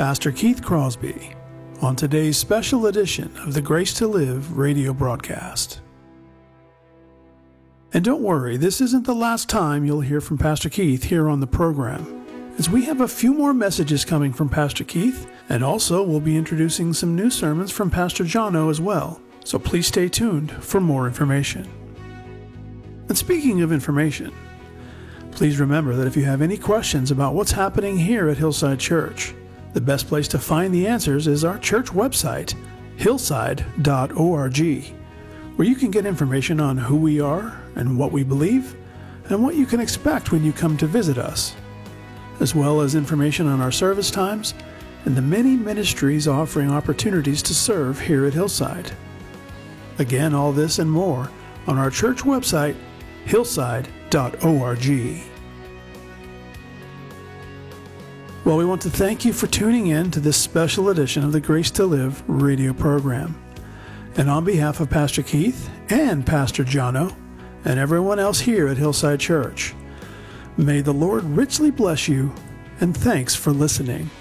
Pastor Keith Crosby on today's special edition of the Grace to Live radio broadcast. And don't worry, this isn't the last time you'll hear from Pastor Keith here on the program, as we have a few more messages coming from Pastor Keith, and also we'll be introducing some new sermons from Pastor Jono as well, so please stay tuned for more information. And speaking of information, please remember that if you have any questions about what's happening here at Hillside Church, the best place to find the answers is our church website, hillside.org, where you can get information on who we are and what we believe, and what you can expect when you come to visit us, as well as information on our service times and the many ministries offering opportunities to serve here at Hillside. Again, all this and more on our church website, hillside.org. Well, we want to thank you for tuning in to this special edition of the Grace to Live radio program. And on behalf of Pastor Keith and Pastor Jono and everyone else here at Hillside Church, may the Lord richly bless you, and thanks for listening.